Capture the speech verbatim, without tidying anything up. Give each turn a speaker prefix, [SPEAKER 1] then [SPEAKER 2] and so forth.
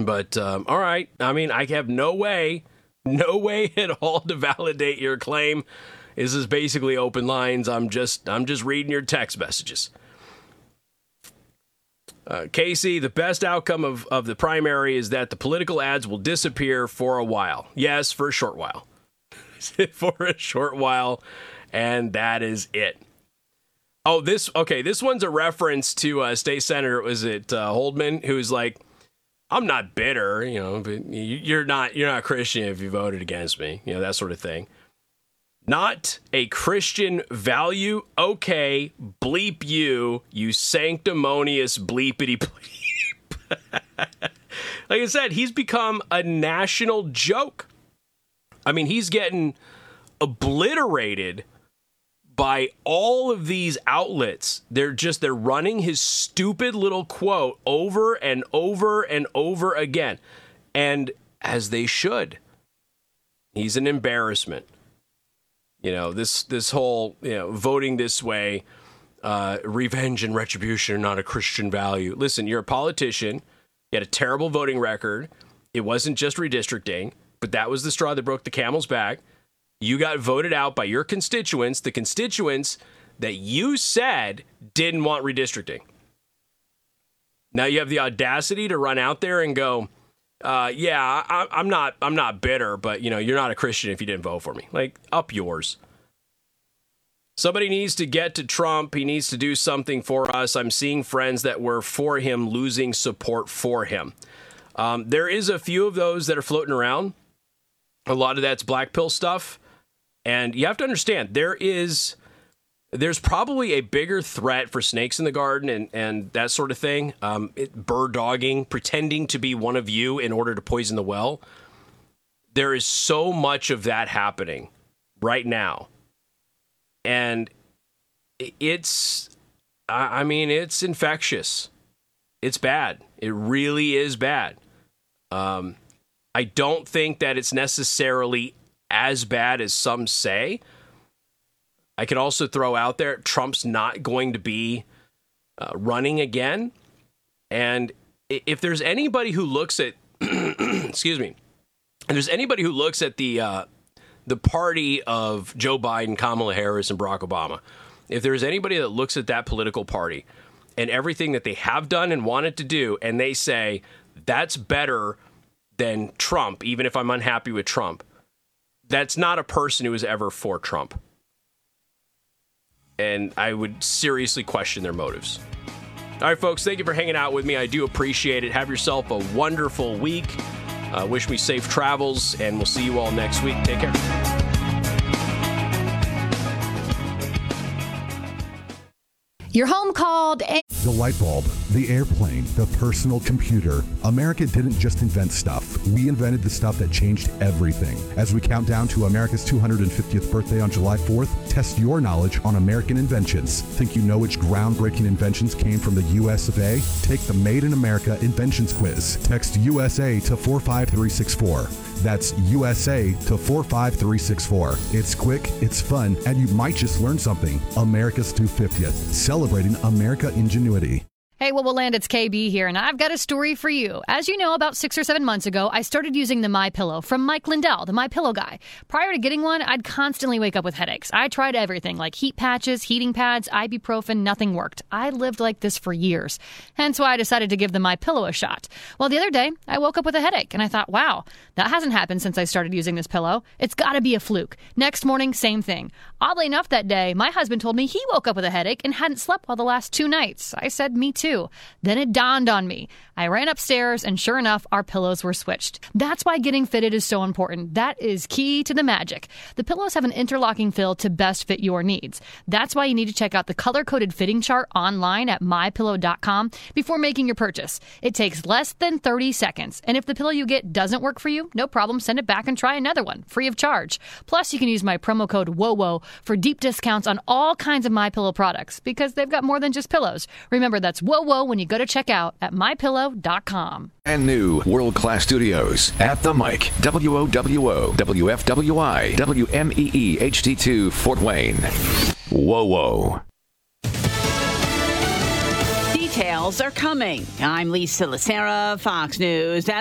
[SPEAKER 1] But, um, all right. I mean, I have no way, no way at all to validate your claim. This is basically open lines. I'm just, I'm just reading your text messages. Uh, Casey, the best outcome of, of the primary is that the political ads will disappear for a while. Yes, for a short while. For a short while. And that is it. Oh, this, okay, this one's a reference to uh, State Senator, was it uh, Holdman, who's like, I'm not bitter, you know, but you're not, you're not a Christian if you voted against me, you know, that sort of thing. Not a Christian value. Okay, bleep you, you sanctimonious bleepity bleep. Like I said, he's become a national joke. I mean, he's getting obliterated by all of these outlets. They're just, they're running his stupid little quote over and over and over again. And as they should. He's an embarrassment. You know, this, this whole, you know, voting this way, uh, revenge and retribution are not a Christian value. Listen, you're a politician. You had a terrible voting record. It wasn't just redistricting, but that was the straw that broke the camel's back. You got voted out by your constituents, the constituents that you said didn't want redistricting. Now you have the audacity to run out there and go, uh, yeah, I, I'm not I'm not bitter, but you know, you're not a Christian if you didn't vote for me. Like, up yours. Somebody needs to get to Trump. He needs to do something for us. I'm seeing friends that were for him losing support for him. Um, there is a few of those that are floating around. A lot of that's black pill stuff. And you have to understand, there is, there's probably a bigger threat for snakes in the garden and, and that sort of thing. Um, it, bird dogging, pretending to be one of you in order to poison the well. There is so much of that happening right now. And it's, I mean, it's infectious. It's bad. It really is bad. Um, I don't think that it's necessarily as bad as some say. I could also throw out there, Trump's not going to be uh, running again. And if there's anybody who looks at, excuse me, if there's anybody who looks at the uh, the party of Joe Biden, Kamala Harris, and Barack Obama, if there's anybody that looks at that political party and everything that they have done and wanted to do, and they say, that's better than Trump, even if I'm unhappy with Trump, that's not a person who was ever for Trump. And I would seriously question their motives. All right, folks, thank you for hanging out with me. I do appreciate it. Have yourself a wonderful week. Uh, wish me safe travels, and we'll see you all next week. Take care.
[SPEAKER 2] Your home called. A-
[SPEAKER 3] the light bulb, the airplane, the personal computer. America didn't just invent stuff. We invented the stuff that changed everything. As we count down to America's two hundred fiftieth birthday on July fourth, test your knowledge on American inventions. Think you know which groundbreaking inventions came from the U S of A? Take the Made in America Inventions Quiz. Text U S A to four five three six four. That's U S A to four five three six four. It's quick, it's fun, and you might just learn something. America's two hundred fiftieth, celebrating America ingenuity.
[SPEAKER 2] Hey, what will land? It's K B here, and I've got a story for you. As you know, about six or seven months ago, I started using the MyPillow from Mike Lindell, the MyPillow guy. Prior to getting one, I'd constantly wake up with headaches. I tried everything, like heat patches, heating pads, ibuprofen, nothing worked. I lived like this for years. Hence why I decided to give the MyPillow a shot. Well, the other day, I woke up with a headache, and I thought, wow, that hasn't happened since I started using this pillow. It's got to be a fluke. Next morning, same thing. Oddly enough, that day, my husband told me he woke up with a headache and hadn't slept well the last two nights. I said, me too. Then it dawned on me. I ran upstairs, and sure enough, our pillows were switched. That's why getting fitted is so important. That is key to the magic. The pillows have an interlocking fill to best fit your needs. That's why you need to check out the color-coded fitting chart online at my pillow dot com before making your purchase. It takes less than thirty seconds, and if the pillow you get doesn't work for you, no problem, send it back and try another one, free of charge. Plus, you can use my promo code WOWO for deep discounts on all kinds of MyPillow products, because they've got more than just pillows. Remember, that's WOWO when you go to check out at my pillow dot com.
[SPEAKER 4] And new world-class studios at the Mic, W O W O, W F W I, W M E E H D two, Fort Wayne. Whoa, whoa.
[SPEAKER 5] Details are coming. I'm Lisa Lacera, Fox News.